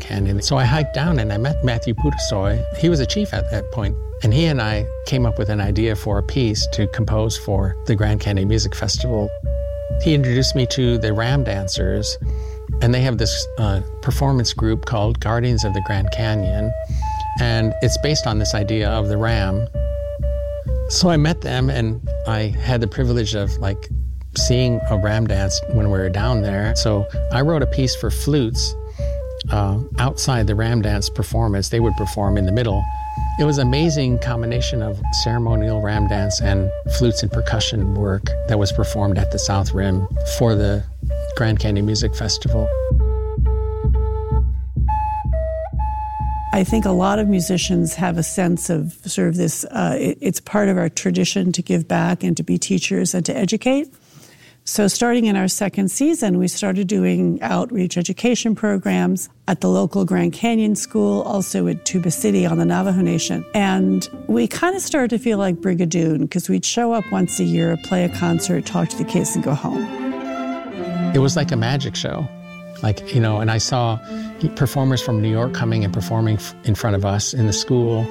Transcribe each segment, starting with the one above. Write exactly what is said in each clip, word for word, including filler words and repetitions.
Canyon. So I hiked down and I met Matthew Pudasoy. He was a chief at that point, and he and I came up with an idea for a piece to compose for the Grand Canyon Music Festival. He introduced me to the Ram Dancers, and they have this uh, performance group called Guardians of the Grand Canyon, and it's based on this idea of the ram. So I met them, and I had the privilege of like seeing a ram dance when we were down there. So I wrote a piece for flutes uh, outside the ram dance performance. They would perform in the middle. It was an amazing combination of ceremonial ram dance and flutes and percussion work that was performed at the South Rim for the Grand Canyon Music Festival. I think a lot of musicians have a sense of sort of this, uh, it, it's part of our tradition to give back and to be teachers and to educate. So starting in our second season, we started doing outreach education programs at the local Grand Canyon School, also at Tuba City on the Navajo Nation. And we kind of started to feel like Brigadoon, because we'd show up once a year, play a concert, talk to the kids, and go home. It was like a magic show. Like, you know, and I saw performers from New York coming and performing in front of us in the school.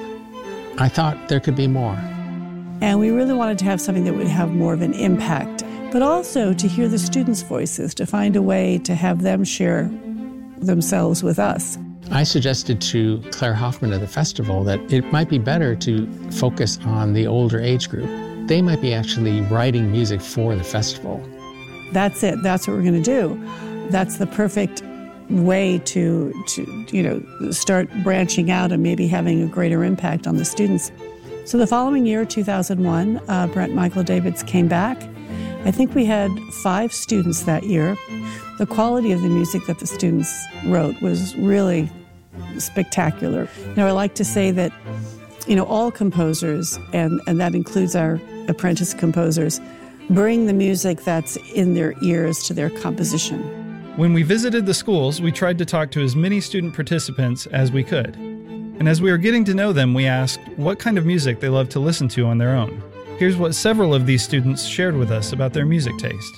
I thought there could be more. And we really wanted to have something that would have more of an impact, but also to hear the students' voices, to find a way to have them share themselves with us. I suggested to Claire Hoffman of the festival that it might be better to focus on the older age group. They might be actually writing music for the festival. That's it. That's what we're going to do. That's the perfect way to, to, you know, start branching out and maybe having a greater impact on the students. So the following year, two thousand one, uh, Brent Michael Davids came back. I think we had five students that year. The quality of the music that the students wrote was really spectacular. You know, I like to say that, you know, all composers, and, and that includes our apprentice composers, bring the music that's in their ears to their composition. When we visited the schools, we tried to talk to as many student participants as we could. And as we were getting to know them, we asked what kind of music they love to listen to on their own. Here's what several of these students shared with us about their music taste.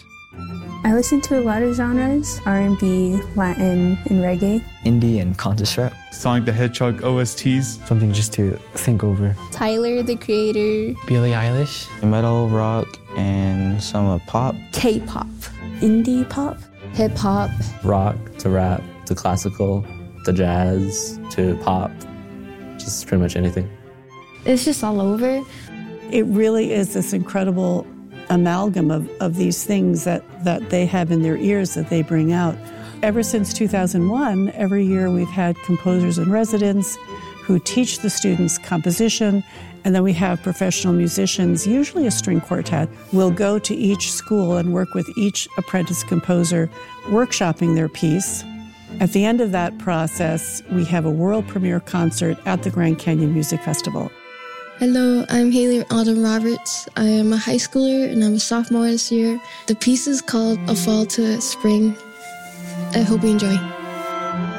I listen to a lot of genres, R and B, Latin, and reggae. Indie and conscious rap. Sonic the Hedgehog O S Ts. Something just to think over. Tyler, the Creator. Billie Eilish. Metal, rock, and some of pop. K-pop. Indie pop. Hip-hop. Rock to rap to classical to jazz to pop. Just pretty much anything. It's just all over. It really is this incredible amalgam of, of these things that, that they have in their ears that they bring out. Ever since two thousand one, every year we've had composers in residence who teach the students composition, and then we have professional musicians, usually a string quartet, will go to each school and work with each apprentice composer, workshopping their piece. At the end of that process, we have a world premiere concert at the Grand Canyon Music Festival. Hello, I'm Haley Autumn Roberts. I am a high schooler and I'm a sophomore this year. The piece is called A Fall to Spring. I hope you enjoy.